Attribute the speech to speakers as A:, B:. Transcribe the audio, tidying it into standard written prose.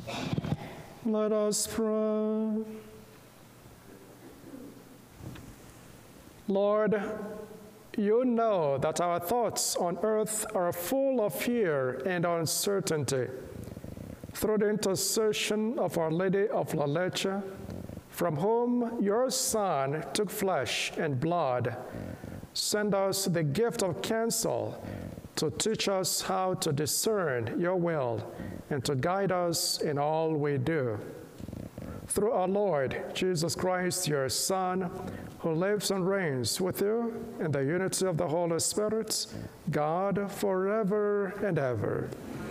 A: Let us pray. Lord, you know that our thoughts on earth are full of fear and uncertainty. Through the intercession of Our Lady of La Leche, from whom your Son took flesh and blood, send us the gift of counsel to teach us how to discern your will and to guide us in all we do. Through our Lord Jesus Christ, your Son, who lives and reigns with you in the unity of the Holy Spirit, God, forever and ever.